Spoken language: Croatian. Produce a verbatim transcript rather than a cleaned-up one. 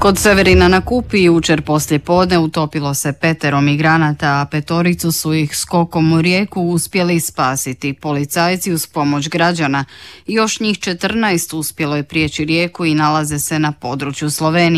Kod Severina na Kupi jučer poslije podne utopilo se petero migranata, a petoricu su ih skokom u rijeku uspjeli spasiti policajci uz pomoć građana. Još njih četrnaest uspjelo je prijeći rijeku i nalaze se na području Slovenije.